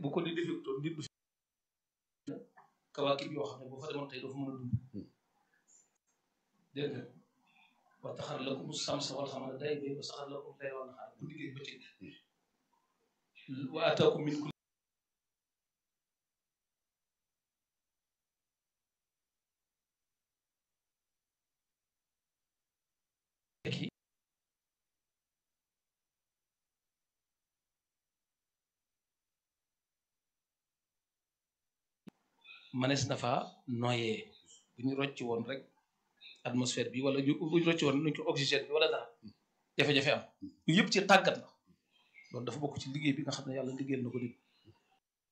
bu ko di defektoon nit du fi kawaakib yoo xam ne boo fa demoon tey doo fa mën a dund dégg nga wa taxar lakum samsa wal xamara day bay wa saxar lakum layla wan nahaar bu liggéey bëccëg wa ataakum min kulli manees na fa noyee bu ñu rocci woon rek atmosphère bi wala bu ñu rocci woon nuñ ko oxygène bi wala dara jafe-jafe am yu yëpp ci tàggat la loolu dafa bokk ci liggéey bi nga xam ne yàlla liggéeyal na ko nit